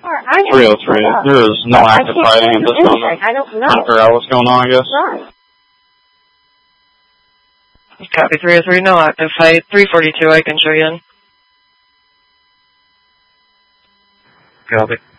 303. There is no active fighting at this moment. I don't know. Trying to figure out what's going on, I guess. Right. Copy 303, no active fight. 342, I can show you in. Copy.